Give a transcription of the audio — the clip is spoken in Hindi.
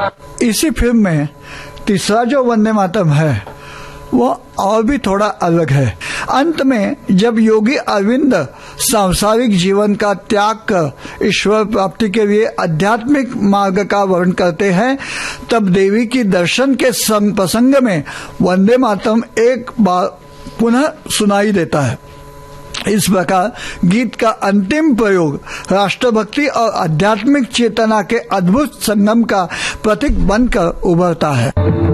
इसी फिल्म में तीसरा जो वंदे मातरम है वो और भी थोड़ा अलग है। अंत में जब योगी अरविंद सांसारिक जीवन का त्याग कर ईश्वर प्राप्ति के लिए आध्यात्मिक मार्ग का वर्णन करते हैं, तब देवी की दर्शन के प्रसंग में वंदे मातरम एक बार पुनः सुनाई देता है। इस प्रकार गीत का अंतिम प्रयोग राष्ट्रभक्ति और आध्यात्मिक चेतना के अद्भुत संगम का प्रतीक बनकर उभरता है।